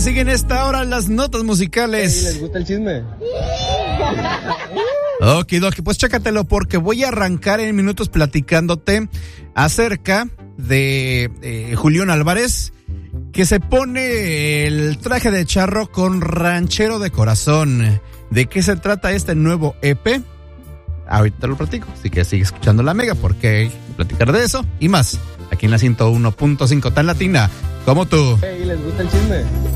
siguen esta hora las notas musicales. ¿Les gusta el chisme? Okidoki, pues chécatelo porque voy a arrancar en minutos platicándote acerca de Julián Álvarez, que se pone el traje de charro con ranchero de corazón. ¿De qué se trata este nuevo EP? Ahorita lo platico, así que sigue escuchando la Mega porque hay que platicar de eso y más aquí en la 101.5 tan latina como tú. ¿Les gusta el chisme?